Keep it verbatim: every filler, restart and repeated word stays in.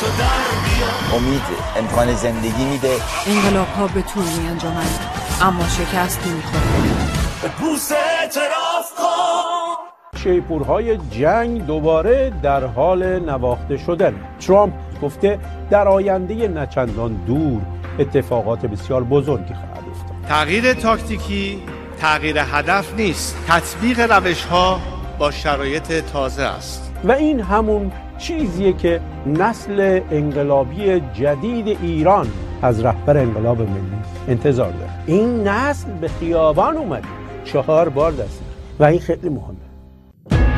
امید امکان زندگی میده. انقلاب ها به طول می انجامند اما شکست نمیخورند. به پوست اعتراف کن. شیپورهای جنگ دوباره در حال نواخته شدن. ترامپ گفته در آینده نچندان دور اتفاقات بسیار بزرگی خواهد افتاد. تغییر تاکتیکی تغییر هدف نیست، تطبیق روش‌ها با شرایط تازه است. و این همون چیزیه که نسل انقلابی جدید ایران از رهبر انقلاب ملی انتظار داره. این نسل به خیابان اومده چهار بار دست و این خیلی مهمه.